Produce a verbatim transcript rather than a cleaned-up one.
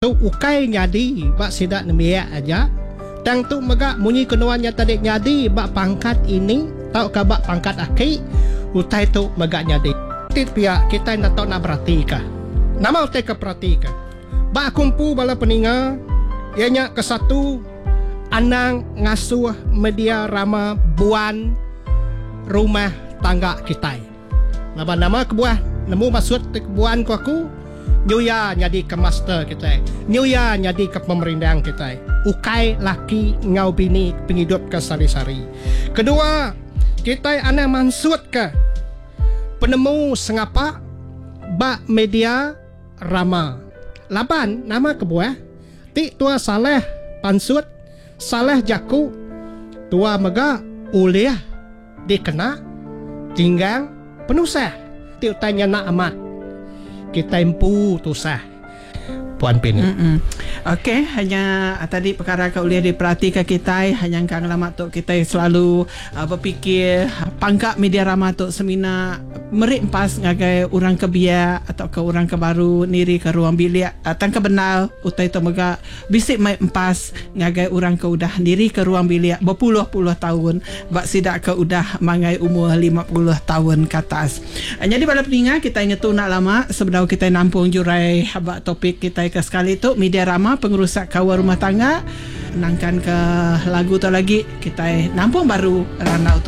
tu ukai nyadi bak sidak nemiak aja. Tang tu megak munyi kenuannya tadi nyadi bak pangkat ini tau ka bak pangkat aki utai tu megak nyadi. Tit pihak kita nak tahu nak perhatika. Nama utai ke perhatika. Bak kumpu bala peninga ianya ke satu anang ngasuh media rama buan rumah tangga kita. Nama-nama kebuah nemu maksud kebuan ku aku Nyuya nyadi ke master kita, Nyuya nyadi ke pemerintahan kita. Ukai laki ngau bini penghidup ke sari-sari. Kedua, kita ana maksud ke penemu sengapa bak media rama. Laban nama kebuah ti tua saleh pansut saleh jaku tua mega uliah dikena tinggang penusah ti tanya nak amat kita empu tusah Puan Penny. Mm-mm. Okey, hanya uh, tadi perkara kau boleh diperhatikan kita, hanya kang lama tu kita selalu uh, berfikir uh, pangkat media rama tu semina merik pas ngagai orang kebia atau ke orang kebaru niri ke ruang bilik atau ke benar utai tu mega bisik mai empas ngagai orang ke udah niri ke ruang bilik berpuluh-puluh tahun bak sidak ke udah mangai umur lima puluh tahun ke atas. Uh, jadi pada peningat kita ingat tu nak lama sebenarnya kita nampung jurai habak topik kita ke sekali tu media rama pengerusak kawan rumah tangga nangkan ke lagu tu lagi kita nampung baru rana